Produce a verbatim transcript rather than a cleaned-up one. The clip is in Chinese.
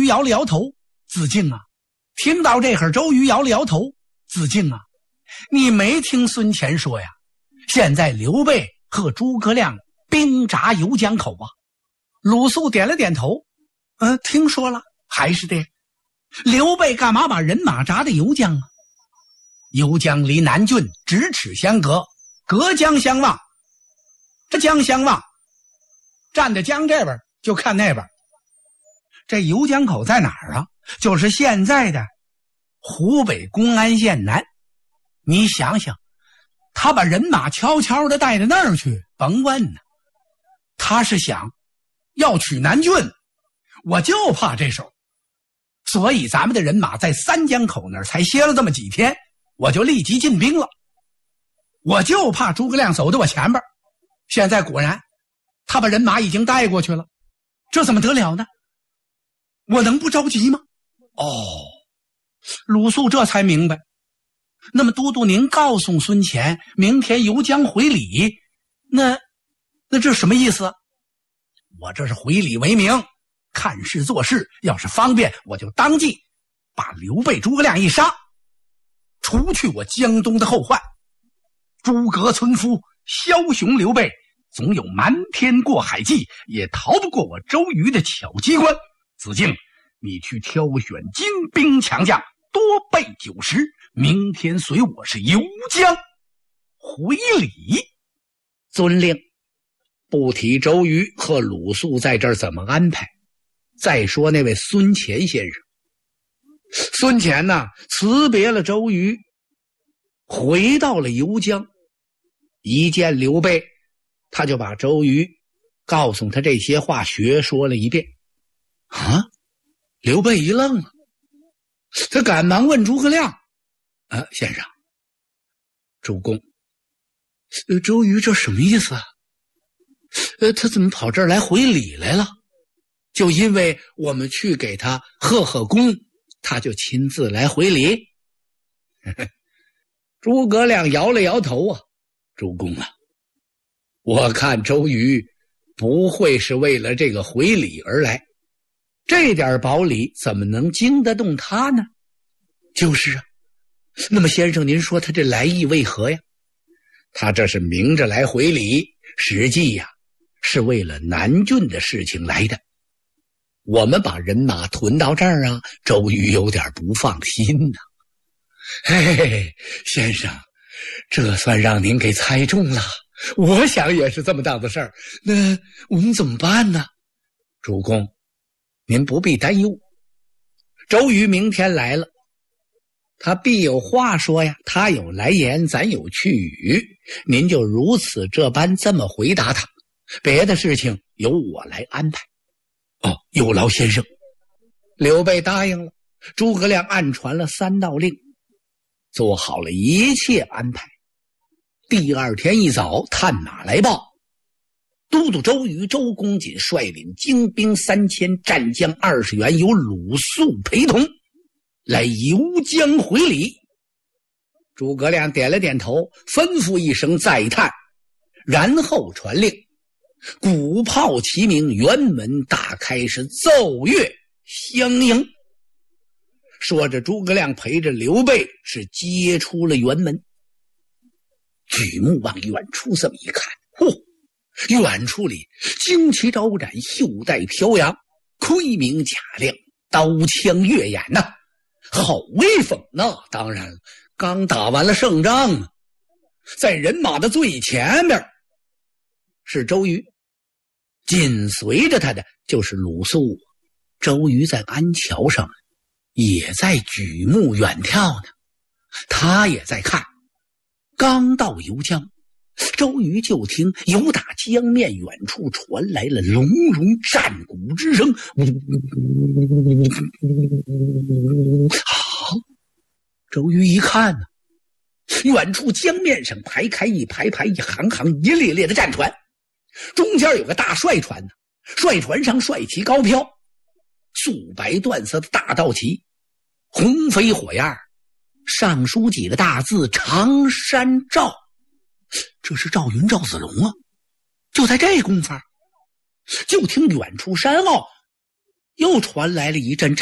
摇了摇头，子敬啊，听到这会儿，周瑜摇了摇头，子敬啊，你没听孙乾说呀？现在刘备和诸葛亮兵扎游江口啊。鲁肃点了点头，嗯、呃，听说了，还是的。刘备干嘛把人马扎在游江啊？游江离南郡咫尺相隔，隔江相望。这江相望，站在江这边就看那边。这游江口在哪儿啊？就是现在的湖北公安县南。你想想，他把人马悄悄地带到那儿去，甭问呢。他是想要取南郡，我就怕这手。所以咱们的人马在三江口那儿才歇了这么几天，我就立即进兵了。我就怕诸葛亮走到我前边。现在果然他把人马已经带过去了，这怎么得了呢？我能不着急吗？哦，鲁肃这才明白。那么都督您告诉孙乾明天游江回礼，那那这什么意思？我这是回礼为名，看事做事，要是方便我就当即把刘备诸葛亮一杀，除去我江东的后患。诸葛村夫枭雄刘备总有瞒天过海计，也逃不过我周瑜的巧机关。子敬，你去挑选精兵强将，多备九十，明天随我是游江回礼。遵令。不提周瑜和鲁肃在这儿怎么安排，再说那位孙乾先生。孙乾呢，辞别了周瑜，回到了游江。一见刘备，他就把周瑜告诉他这些话学说了一遍。啊，刘备一愣啊，他赶忙问诸葛亮：啊，先生，主公，呃，周瑜这什么意思啊？呃，他怎么跑这儿来回礼来了？就因为我们去给他贺贺功，他就亲自来回礼。诸葛亮摇了摇头啊，主公啊，我看周瑜不会是为了这个回礼而来，这点薄礼怎么能惊得动他呢？就是啊，那么先生您说他这来意为何呀？他这是明着来回礼，实际呀是为了南郡的事情来的。我们把人马屯到这儿啊，周瑜有点不放心呢、啊。嘿嘿，先生，这算让您给猜中了。我想也是这么档子事儿，那我们怎么办呢？主公，您不必担忧。周瑜明天来了，他必有话说呀，他有来言，咱有去语，您就如此这般这么回答他，别的事情由我来安排。哦，有劳先生。刘备答应了，诸葛亮暗传了三道令，做好了一切安排。第二天一早，探马来报，都督周瑜周公瑾率领精兵三千，战将二十员，由鲁肃陪同，来游江回礼。诸葛亮点了点头，吩咐一声再探，然后传令，鼓炮齐鸣，辕门大开，是奏乐相迎。说着，诸葛亮陪着刘备是接出了辕门，举目往远处这么一看，嚯、哦，远处里旌旗招展，袖带飘扬，盔明甲亮，刀枪跃眼呐、啊，好威风呐！当然了，刚打完了胜仗啊，在人马的最前面是周瑜，紧随着他的就是鲁肃。周瑜在安桥上也在举目远眺呢，他也在看。刚到游江，周瑜就听由打江面远处传来了隆隆战鼓之声。好，周瑜一看呢，远处江面上排开一排排一行行一列列的战船，中间有个大帅船呢，帅船上帅旗高飘，素白缎色的大道旗，红飞火焰，上书几个大字常山赵。这是赵云赵子龙啊！就在这功夫，就听远处山坳又传来了一阵